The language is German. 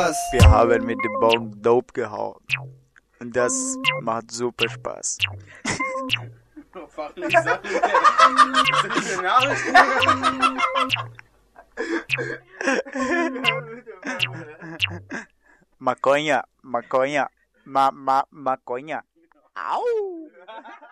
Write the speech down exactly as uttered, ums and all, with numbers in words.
was? Wir haben mit dem Baum Dope gehauen. Und das macht super Spaß. Fachlich Sachen. Das sind diese Nachrichten. Maconha, maconha, ma, ma, maconha. Au!